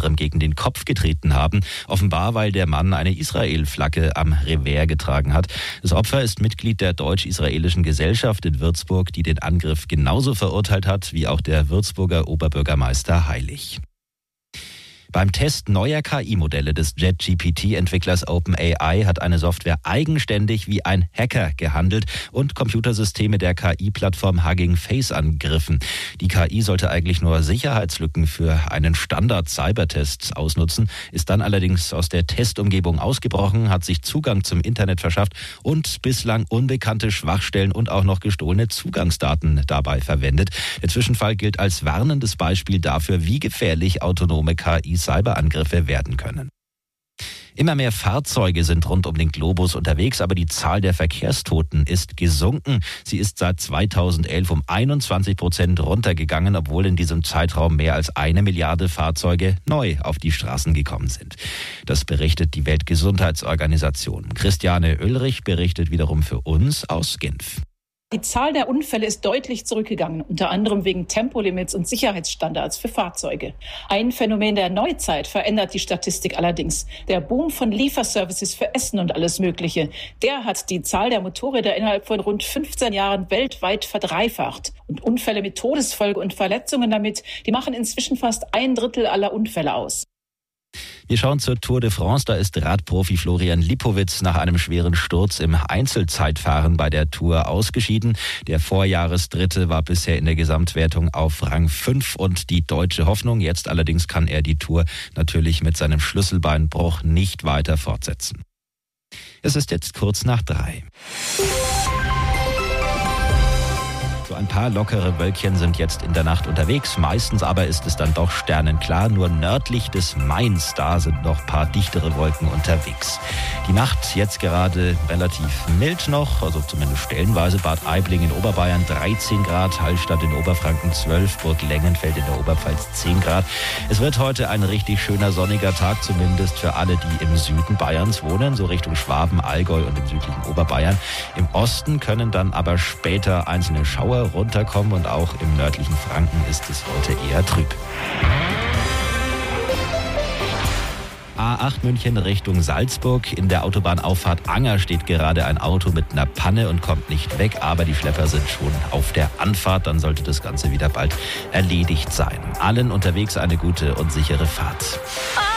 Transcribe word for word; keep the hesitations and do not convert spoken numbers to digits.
anderem gegen den Kopf getreten haben. Offenbar, weil der Mann eine Israel-Flagge am Revers getragen hat. Das Opfer ist Mitglied der deutsch-israelischen Gesellschaft in Würzburg, die den Angriff genauso verurteilt hat wie auch der Würzburger Oberbürgermeister Heilig. Beim Test neuer K I-Modelle des Jet-G P T-Entwicklers OpenAI hat eine Software eigenständig wie ein Hacker gehandelt und Computersysteme der K I-Plattform Hugging Face angegriffen. Die K I sollte eigentlich nur Sicherheitslücken für einen Standard-Cybertest ausnutzen, ist dann allerdings aus der Testumgebung ausgebrochen, hat sich Zugang zum Internet verschafft und bislang unbekannte Schwachstellen und auch noch gestohlene Zugangsdaten dabei verwendet. Der Zwischenfall gilt als warnendes Beispiel dafür, wie gefährlich autonome K I Cyberangriffe werden können. Immer mehr Fahrzeuge sind rund um den Globus unterwegs, aber die Zahl der Verkehrstoten ist gesunken. Sie ist seit zweitausendelf um einundzwanzig Prozent runtergegangen, obwohl in diesem Zeitraum mehr als eine Milliarde Fahrzeuge neu auf die Straßen gekommen sind. Das berichtet die Weltgesundheitsorganisation. Christiane Oehlrich berichtet wiederum für uns aus Genf. Die Zahl der Unfälle ist deutlich zurückgegangen, unter anderem wegen Tempolimits und Sicherheitsstandards für Fahrzeuge. Ein Phänomen der Neuzeit verändert die Statistik allerdings. Der Boom von Lieferservices für Essen und alles Mögliche, der hat die Zahl der Motorräder innerhalb von rund fünfzehn Jahren weltweit verdreifacht. Und Unfälle mit Todesfolge und Verletzungen damit, die machen inzwischen fast ein Drittel aller Unfälle aus. Wir schauen zur Tour de France. Da ist Radprofi Florian Lipowitz nach einem schweren Sturz im Einzelzeitfahren bei der Tour ausgeschieden. Der Vorjahresdritte war bisher in der Gesamtwertung auf Rang fünf und die deutsche Hoffnung. Jetzt allerdings kann er die Tour natürlich mit seinem Schlüsselbeinbruch nicht weiter fortsetzen. Es ist jetzt kurz nach drei. So ein paar lockere Wölkchen sind jetzt in der Nacht unterwegs. Meistens aber ist es dann doch sternenklar. Nur nördlich des Mains, da sind noch ein paar dichtere Wolken unterwegs. Die Nacht jetzt gerade relativ mild noch, also zumindest stellenweise. Bad Aibling in Oberbayern dreizehn Grad, Hallstatt in Oberfranken zwölf, Burg Lengenfeld in der Oberpfalz zehn Grad. Es wird heute ein richtig schöner sonniger Tag, zumindest für alle, die im Süden Bayerns wohnen, so Richtung Schwaben, Allgäu und im südlichen Oberbayern. Im Osten können dann aber später einzelne Schauer runterkommen und auch im nördlichen Franken ist es heute eher trüb. A acht München Richtung Salzburg. In der Autobahnauffahrt Anger steht gerade ein Auto mit einer Panne und kommt nicht weg, aber die Schlepper sind schon auf der Anfahrt. Dann sollte das Ganze wieder bald erledigt sein. Allen unterwegs eine gute und sichere Fahrt.